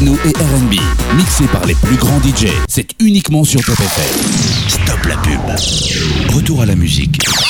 techno et R&B, mixé par les plus grands DJ. C'est uniquement sur Top FM. Stop la pub. Retour à la musique.